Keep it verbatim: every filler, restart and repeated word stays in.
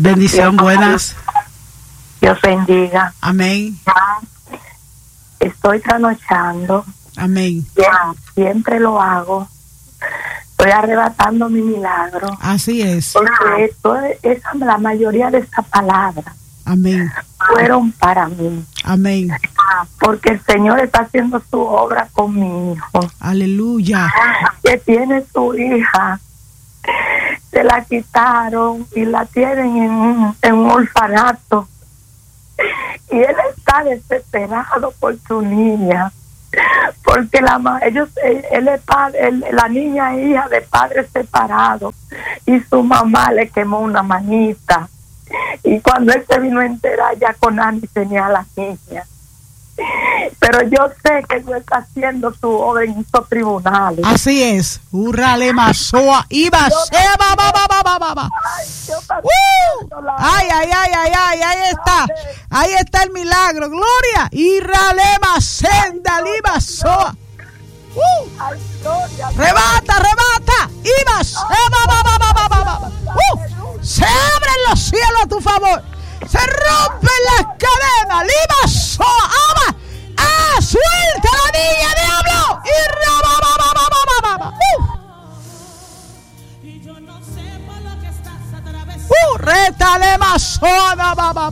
Bendición, buenas. Dios bendiga. Amén. Estoy trasnochando. Amén. Siempre lo hago. Estoy arrebatando mi milagro. Así es. Porque esto, esa, la mayoría de estas palabras, amén, fueron para mí. Amén. Porque el Señor está haciendo su obra con mi hijo. Aleluya. Que tiene su hija. Se la quitaron y la tienen en un, en un orfanato. Y él está desesperado por su niña. Porque la ellos él, él es padre, él, la niña es hija de padres separados y su mamá le quemó una manita, y cuando él se vino a enterar ya con Ani tenía a la niña. Pero yo sé que Dios está haciendo su obra en estos tribunales. Así es. Urrale masoa iba seba ba ba ba ba ba. Ay, ay, ay, ay, ay, ahí está. Ahí está el milagro. Gloria. Irrale masenda liba soa. Uh. Rebata, rebata. Iba seba ba ba ba ba ba. Uh. Se abren los cielos a tu favor. Se rompen las cadenas. Liba soa. ¡Ama! ¡Ah! ¡Suelta la niña, diablo! ¡Y raba, ba, ba, ba, ba, ba, ba! ¡Uh! ¡Uh! ¡Rétale más soda, ba, ba,